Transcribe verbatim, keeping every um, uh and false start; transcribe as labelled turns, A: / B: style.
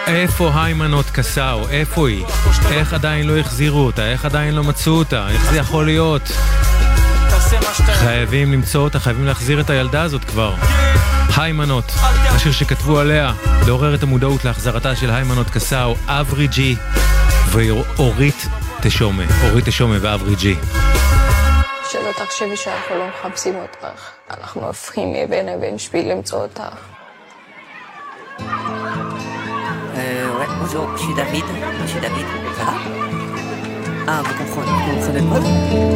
A: איפה היימנוט קסאו? איפה היא? איך עדיין לא החזירו אותה? איך עדיין לא מצאו אותה? איך זה יכול להיות? חייבים למצוא אותה, חייבים להחזיר את הילדה הזאת כבר. היימנוט, השיר שכתבו עליה, לעורר את המודעות להחזרתה של היימנוט קסאו, אברי ג'י ואורית תשומה. אורית תשומה ואברי ג'י.
B: שלא תחשבי שאנחנו לא מחפשים אותך. אנחנו הופכים מבין אבן בשביל למצוא אותך.
C: Euh, ouais, bonjour, je suis David. Je suis David. Ça va? Ah, vous comprenez, vous comprenez pas?